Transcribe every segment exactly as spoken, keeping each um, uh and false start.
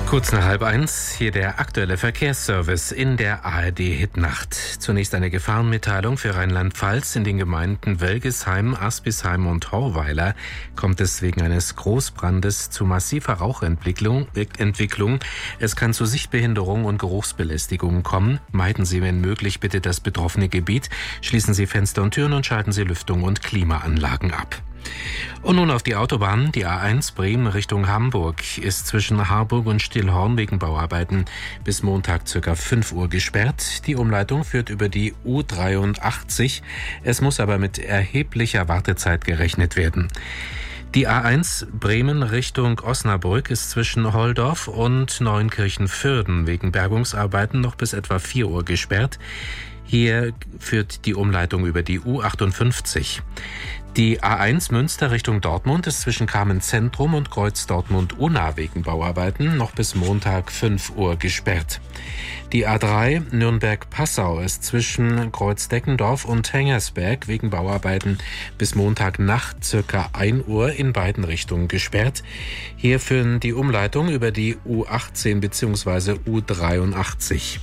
Kurz nach halb eins, hier der aktuelle Verkehrsservice in der A R D-Hitnacht. Zunächst eine Gefahrenmitteilung für Rheinland-Pfalz. In den Gemeinden Wölgesheim, Aspisheim und Horweiler kommt es wegen eines Großbrandes zu massiver Rauchentwicklung. Entwicklung. Es kann zu Sichtbehinderung und Geruchsbelästigungen kommen. Meiden Sie, wenn möglich, bitte das betroffene Gebiet. Schließen Sie Fenster und Türen und schalten Sie Lüftung und Klimaanlagen ab. Und nun auf die Autobahn. Die A eins Bremen Richtung Hamburg ist zwischen Harburg und Stillhorn wegen Bauarbeiten bis Montag ca. fünf Uhr gesperrt. Die Umleitung führt über die U dreiundachtzig. Es muss aber mit erheblicher Wartezeit gerechnet werden. Die A eins Bremen Richtung Osnabrück ist zwischen Holdorf und Neunkirchen-Fürden wegen Bergungsarbeiten noch bis etwa vier Uhr gesperrt. Hier führt die Umleitung über die U achtundfünfzig. Die A eins Münster Richtung Dortmund ist zwischen Kamen-Zentrum und Kreuz Dortmund-Unna wegen Bauarbeiten noch bis Montag fünf Uhr gesperrt. Die A drei Nürnberg-Passau ist zwischen Kreuz-Deckendorf und Hengersberg wegen Bauarbeiten bis Montagnacht ca. ein Uhr in beiden Richtungen gesperrt. Hier führen die Umleitung über die U achtzehn bzw. U dreiundachtzig.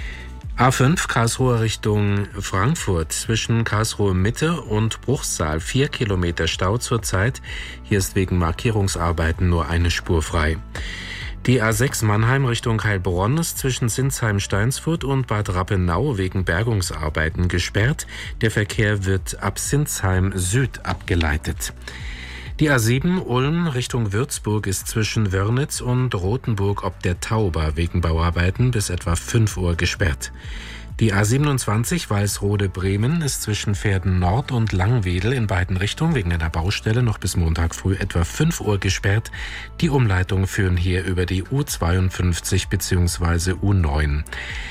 A fünf Karlsruhe Richtung Frankfurt zwischen Karlsruhe Mitte und Bruchsal vier Kilometer Stau zurzeit. Hier ist wegen Markierungsarbeiten nur eine Spur frei. Die A sechs Mannheim Richtung Heilbronn ist zwischen Sinsheim-Steinsfurt und Bad Rappenau wegen Bergungsarbeiten gesperrt. Der Verkehr wird ab Sinsheim Süd abgeleitet. Die A sieben Ulm Richtung Würzburg ist zwischen Wörnitz und Rothenburg ob der Tauber wegen Bauarbeiten bis etwa fünf Uhr gesperrt. Die A siebenundzwanzig Walsrode-Bremen ist zwischen Verden Nord und Langwedel in beiden Richtungen wegen einer Baustelle noch bis Montag früh etwa fünf Uhr gesperrt. Die Umleitungen führen hier über die U zweiundfünfzig bzw. U neun.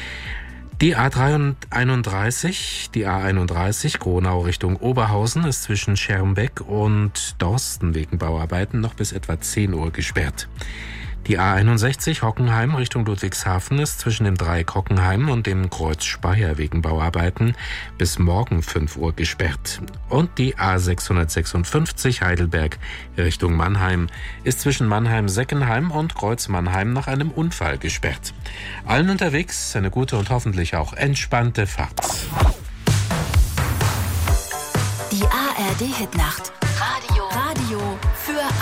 Die A einunddreißig, die A einunddreißig Gronau Richtung Oberhausen ist zwischen Schermbeck und Dorsten wegen Bauarbeiten noch bis etwa zehn Uhr gesperrt. Die A einundsechzig Hockenheim Richtung Ludwigshafen ist zwischen dem Dreieck Hockenheim und dem Kreuz Speyer wegen Bauarbeiten bis morgen fünf Uhr gesperrt. Und die A sechshundertsechsundfünfzig Heidelberg Richtung Mannheim ist zwischen Mannheim-Seckenheim und Kreuz Mannheim nach einem Unfall gesperrt. Allen unterwegs eine gute und hoffentlich auch entspannte Fahrt. Die A R D-Hitnacht. Radio. Radio für